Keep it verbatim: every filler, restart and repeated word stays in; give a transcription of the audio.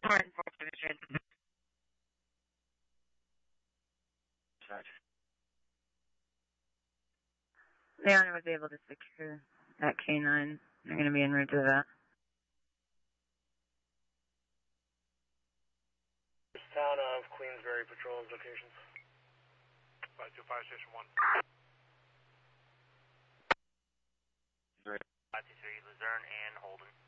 The owner was able to secure that K nine. They're going to be en route to that. Town of Queensbury patrols locations. five two fire station one. five two three, Luzerne and Holden.